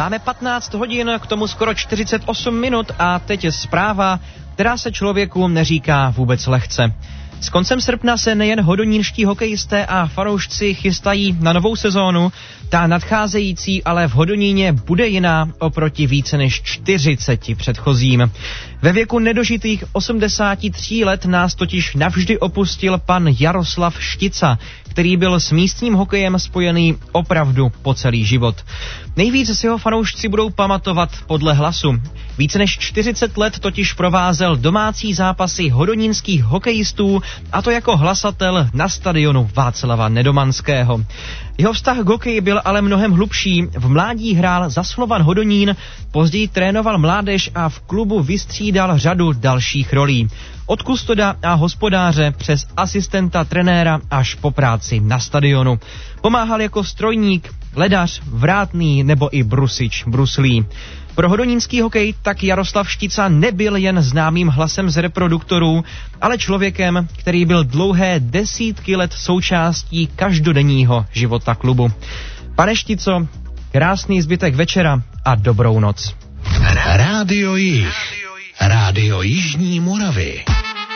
Máme 15 hodin, k tomu skoro 48 minut a teď je zpráva, která se člověku neříká vůbec lehce. S koncem srpna se nejen hodonínští hokejisté a fanoušci chystají na novou sezónu, ta nadcházející ale v Hodoníně bude jiná oproti více než 40 předchozím. Ve věku nedožitých 83 let nás totiž navždy opustil pan Jaroslav Štica, který byl s místním hokejem spojený opravdu po celý život. Nejvíc si ho fanoušci budou pamatovat podle hlasu. Více než 40 let totiž provázel domácí zápasy hodonínských hokejistů, a to jako hlasatel na stadionu Václava Nedomanského. Jeho vztah k hokeji byl ale mnohem hlubší. V mládí hrál za Slovan Hodonín, později trénoval mládež a v klubu vystřídal řadu dalších rolí. Od kustoda a hospodáře přes asistenta trenéra až po práci na stadionu. Pomáhal jako strojník, ledař, vrátný nebo i brusič bruslí. Pro hodonínský hokej tak Jaroslav Štica nebyl jen známým hlasem z reproduktorů, ale člověkem, který byl dlouhé desítky let součástí každodenního života klubu. Pane Štico, krásný zbytek večera a dobrou noc. Rádio Jih. Rádio Jižní Moravy.